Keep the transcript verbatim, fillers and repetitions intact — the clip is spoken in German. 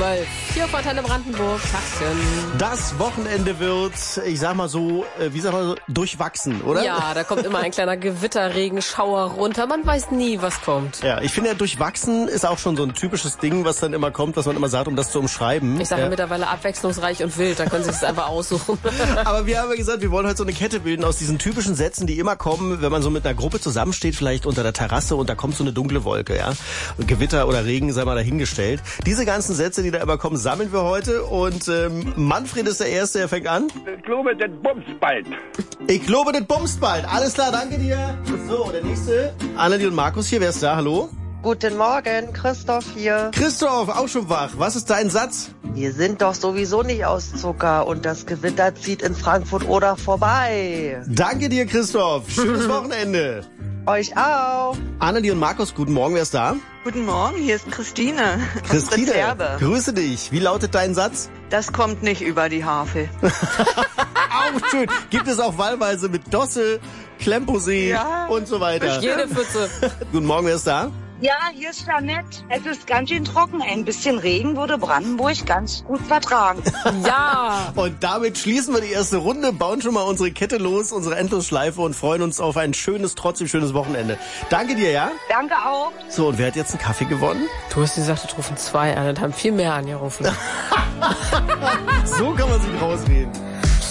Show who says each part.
Speaker 1: zwölf. Hier auf Antenne Brandenburg. Tachchen.
Speaker 2: Das Wochenende wird, ich sag mal so, wie sag mal so, durchwachsen, oder?
Speaker 1: Ja, da kommt immer ein kleiner Gewitterregenschauer runter. Man weiß nie, was kommt.
Speaker 2: Ja, ich finde ja, durchwachsen ist auch schon so ein typisches Ding, was dann immer kommt, was man immer sagt, um das zu umschreiben.
Speaker 1: Ich sage
Speaker 2: ja.
Speaker 1: ja mittlerweile abwechslungsreich und wild. Da können Sie es einfach aussuchen.
Speaker 2: Aber wir haben ja gesagt, wir wollen heute so eine Kette bilden aus diesen typischen Sätzen, die immer kommen, wenn man so mit einer Gruppe zusammensteht, vielleicht unter der Terrasse und da kommt so eine dunkle Wolke, ja. Gewitter oder Regen, sei mal dahingestellt. Diese ganzen Sätze, die da immer kommen, sammeln wir heute und ähm, Manfred ist der Erste, der fängt an.
Speaker 3: Ich glaube, das bumst bald.
Speaker 2: Ich glaube, das bumst bald. Alles klar, danke dir. So, der Nächste. Annelie und Markus hier, wer ist da? Hallo?
Speaker 4: Guten Morgen, Christoph hier.
Speaker 2: Christoph, auch schon wach. Was ist dein Satz?
Speaker 4: Wir sind doch sowieso nicht aus Zucker und das Gewitter zieht in Frankfurt oder vorbei.
Speaker 2: Danke dir, Christoph. Schönes Wochenende.
Speaker 4: Euch auch.
Speaker 2: Annelie und Markus, guten Morgen, wer ist da?
Speaker 5: Guten Morgen, hier ist Christine.
Speaker 2: Christine,
Speaker 5: Reserve.
Speaker 2: Grüße dich. Wie lautet dein Satz?
Speaker 5: Das kommt nicht über die Harfe.
Speaker 2: Auch schön. Gibt es auch wahlweise mit Dosse, Klemposee
Speaker 5: ja,
Speaker 2: und so weiter.
Speaker 1: Jede Pfütze.
Speaker 2: Guten Morgen, wer ist da?
Speaker 6: Ja, hier ist Jeanette. Es ist ganz schön trocken. Ein bisschen Regen würde Brandenburg ganz gut vertragen.
Speaker 1: Ja.
Speaker 2: Und damit schließen wir die erste Runde, bauen schon mal unsere Kette los, unsere Endlosschleife und freuen uns auf ein schönes, trotzdem schönes Wochenende. Danke dir, ja?
Speaker 6: Danke auch.
Speaker 2: So, und wer hat jetzt einen Kaffee gewonnen?
Speaker 1: Du hast gesagt, es rufen zwei an und haben viel mehr angerufen.
Speaker 2: So kann man sich rausreden.